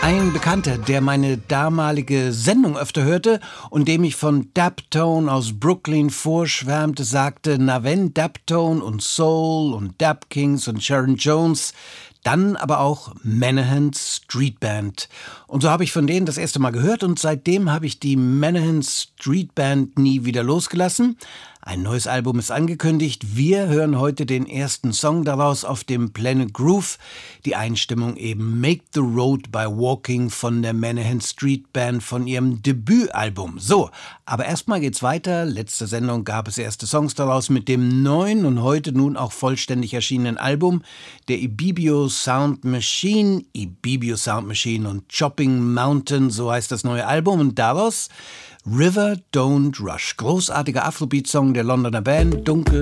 Ein Bekannter, der meine damalige Sendung öfter hörte und dem ich von Daptone aus Brooklyn vorschwärmte, sagte, na wenn Daptone und Soul und Dap Kings und Sharon Jones, dann aber auch Menahan Street Band. Und so habe ich von denen das erste Mal gehört und seitdem habe ich die Menahan Street Band nie wieder losgelassen. Ein neues Album ist angekündigt. Wir hören heute den ersten Song daraus auf dem Planet Groove. Die Einstimmung eben Make the Road by Walking von der Menahan Street Band von ihrem Debütalbum. So, aber erstmal geht's weiter. Letzte Sendung gab es erste Songs daraus mit dem neuen und heute nun auch vollständig erschienenen Album der Ibibio Sound Machine und Chopping Mountain, so heißt das neue Album und daraus River Don't Rush. Großartiger Afrobeat-Song der Londoner Band, dunkel,